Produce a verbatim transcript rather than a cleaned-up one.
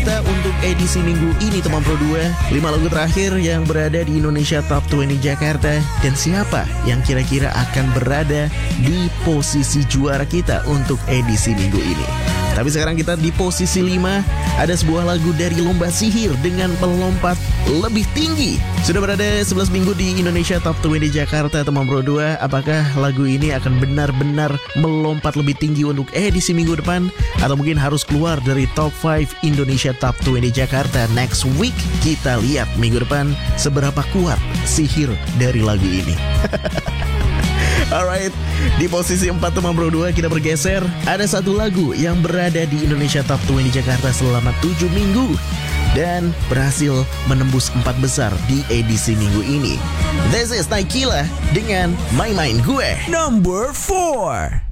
kita untuk edisi minggu ini teman Pro dua. lima lagu terakhir yang berada di Indonesia Top dua puluh Jakarta. Dan siapa yang kira-kira akan berada di posisi juara kita untuk edisi minggu ini. Tapi sekarang kita di posisi lima. Ada sebuah lagu dari Lomba Sihir dengan melompat lebih tinggi. Sudah berada sebelas minggu di Indonesia Top dua puluh Jakarta teman Pro dua. Apakah lagu ini akan benar-benar melompat lebih tinggi untuk edisi minggu depan? Atau mungkin harus keluar dari Top lima Indonesia Top dua puluh Jakarta next week? Kita lihat minggu depan seberapa kuat sihir dari lagu ini. Alright, di posisi empat teman Pro dua kita bergeser. Ada satu lagu yang berada di Indonesia Top dua puluh Jakarta selama tujuh minggu dan berhasil menembus empat besar di edisi minggu ini. This is Naikila dengan Main Main Gue. Number four.